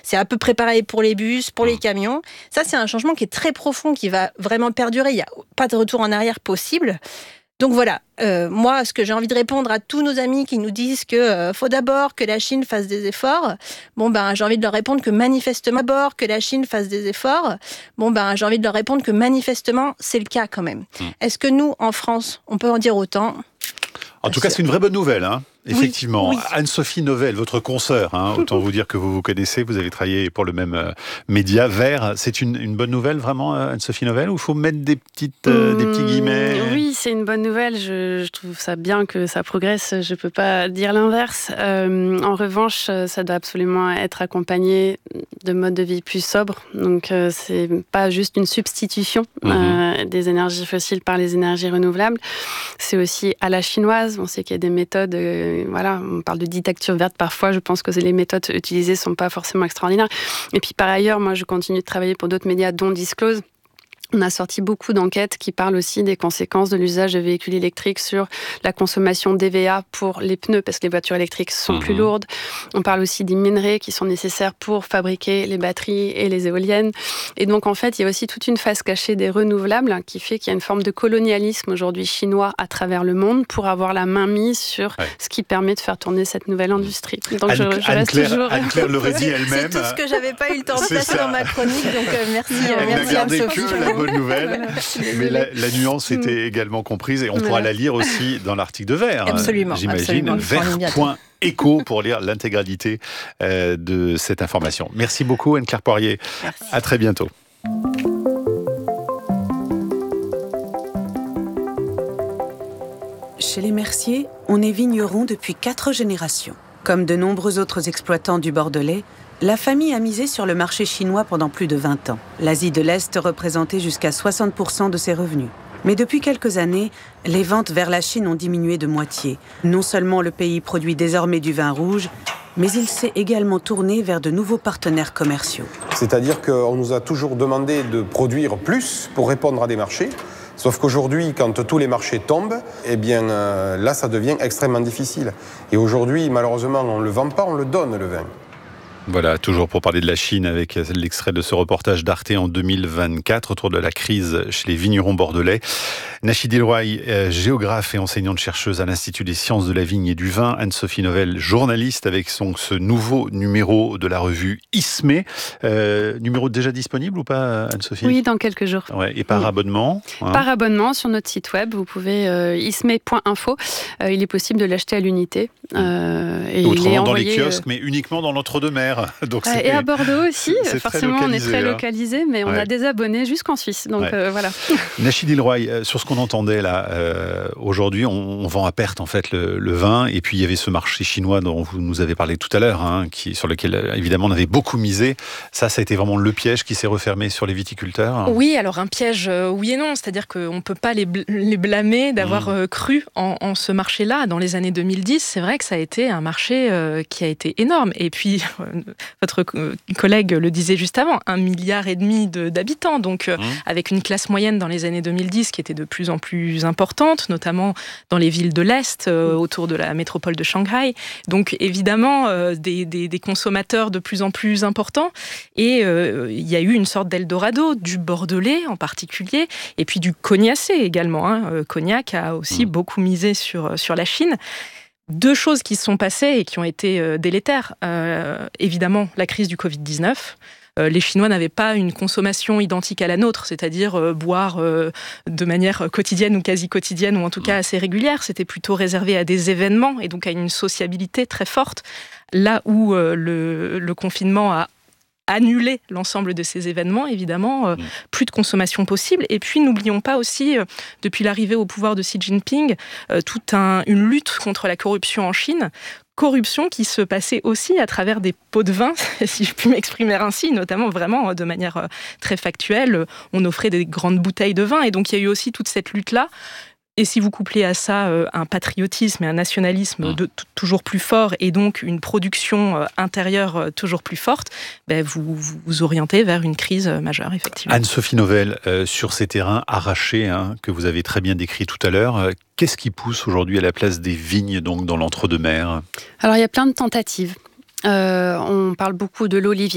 C'est à peu près pareil pour les bus, pour les camions. Ça, c'est un changement qui est très profond, qui va vraiment perdurer. Il n'y a pas de retour en arrière possible. Donc voilà, moi, ce que j'ai envie de répondre à tous nos amis qui nous disent que faut d'abord que la Chine fasse des efforts, j'ai envie de leur répondre que manifestement, j'ai envie de leur répondre que manifestement, c'est le cas quand même. Est-ce que nous, en France, on peut en dire autant ? En tout cas, c'est une vraie bonne nouvelle, hein. Effectivement. Oui. Anne-Sophie Novelle, votre consoeur, autant vous dire que vous vous connaissez, vous avez travaillé pour le même média, Vert. C'est une bonne nouvelle, vraiment, Anne-Sophie Novelle, ou il faut mettre des petits guillemets ? Oui, c'est une bonne nouvelle. Je trouve ça bien que ça progresse. Je ne peux pas dire l'inverse. En revanche, ça doit absolument être accompagné de modes de vie plus sobres. Donc, c'est pas juste une substitution des énergies fossiles par les énergies renouvelables. C'est aussi à la chinoise. On sait qu'il y a des méthodes... on parle de dictature verte parfois. Je pense que les méthodes utilisées ne sont pas forcément extraordinaires. Et puis par ailleurs, moi je continue de travailler pour d'autres médias dont Disclose. On a sorti beaucoup d'enquêtes qui parlent aussi des conséquences de l'usage de véhicules électriques sur la consommation d'EVA pour les pneus, parce que les voitures électriques sont plus lourdes. On parle aussi des minerais qui sont nécessaires pour fabriquer les batteries et les éoliennes. Et donc, en fait, il y a aussi toute une face cachée des renouvelables qui fait qu'il y a une forme de colonialisme aujourd'hui chinois à travers le monde pour avoir la main mise sur ce qui permet de faire tourner cette nouvelle industrie. Donc, je reste toujours... Anne-Claire l'aurait dit elle-même. C'est tout ce que j'avais pas eu le temps de placer dans ma chronique, donc merci Anne-Sophie. Bonne nouvelle, mais la nuance était également comprise et on pourra la lire aussi dans l'article de Vert. Absolument. J'imagine, vert.eco pour lire l'intégralité de cette information. Merci beaucoup Anne-Claire Poirier. Merci. À très bientôt. Chez les Mercier, on est vigneron depuis 4 générations. Comme de nombreux autres exploitants du Bordelais, la famille a misé sur le marché chinois pendant plus de 20 ans. L'Asie de l'Est représentait jusqu'à 60% de ses revenus. Mais depuis quelques années, les ventes vers la Chine ont diminué de moitié. Non seulement le pays produit désormais du vin rouge, mais il s'est également tourné vers de nouveaux partenaires commerciaux. C'est-à-dire qu'on nous a toujours demandé de produire plus pour répondre à des marchés. Sauf qu'aujourd'hui, quand tous les marchés tombent, là, ça devient extrêmement difficile. Et aujourd'hui, malheureusement, on ne le vend pas, on le donne, le vin. Voilà, toujours pour parler de la Chine avec l'extrait de ce reportage d'Arte en 2024 autour de la crise chez les vignerons bordelais. Nachid Elroy, géographe et enseignante-chercheuse à l'Institut des sciences de la vigne et du vin. Anne-Sophie Novelle, journaliste avec ce nouveau numéro de la revue ISME. Numéro déjà disponible ou pas, Anne-Sophie ? Oui, dans quelques jours. Ouais, et par abonnement Par abonnement sur notre site web, vous pouvez isme.info. Il est possible de l'acheter à l'unité. Et autrement dans les kiosques, mais uniquement dans l'entre-deux-mer. Donc et à Bordeaux aussi, forcément on est très localisé, localisé, mais on a des abonnés jusqu'en Suisse, donc voilà. Nachid Elroy, sur ce qu'on entendait là, aujourd'hui on vend à perte en fait le vin, et puis il y avait ce marché chinois dont vous nous avez parlé tout à l'heure, sur lequel évidemment on avait beaucoup misé. Ça a été vraiment le piège qui s'est refermé sur les viticulteurs. Oui, alors un piège, oui et non, c'est-à-dire qu'on ne peut pas les blâmer d'avoir cru en ce marché-là. Dans les années 2010, c'est vrai que ça a été un marché qui a été énorme, et puis votre collègue le disait juste avant, 1,5 milliard d'habitants, donc avec une classe moyenne dans les années 2010 qui était de plus en plus importante, notamment dans les villes de l'Est, autour de la métropole de Shanghai. Donc évidemment, des consommateurs de plus en plus importants, et il y a eu une sorte d'Eldorado, du Bordelais en particulier, et puis du Cognacé également. Cognac a aussi beaucoup misé sur la Chine. Deux choses qui se sont passées et qui ont été délétères. Évidemment, la crise du Covid-19. Les Chinois n'avaient pas une consommation identique à la nôtre, c'est-à-dire boire de manière quotidienne ou quasi quotidienne, ou en tout cas assez régulière. C'était plutôt réservé à des événements et donc à une sociabilité très forte. Là où le confinement a annulé l'ensemble de ces événements, évidemment, plus de consommation possible. Et puis, n'oublions pas aussi, depuis l'arrivée au pouvoir de Xi Jinping, toute une lutte contre la corruption en Chine, corruption qui se passait aussi à travers des pots de vin, si je puis m'exprimer ainsi, notamment vraiment de manière très factuelle. On offrait des grandes bouteilles de vin, et donc il y a eu aussi toute cette lutte-là. Et si vous couplez à ça un patriotisme et un nationalisme toujours plus fort, et donc une production intérieure toujours plus forte, vous vous orientez vers une crise majeure, effectivement. Anne-Sophie Novelle, sur ces terrains arrachés que vous avez très bien décrits tout à l'heure, qu'est-ce qui pousse aujourd'hui à la place des vignes donc, dans l'entre-deux-mers ? Alors il y a plein de tentatives. On parle beaucoup de l'olivier.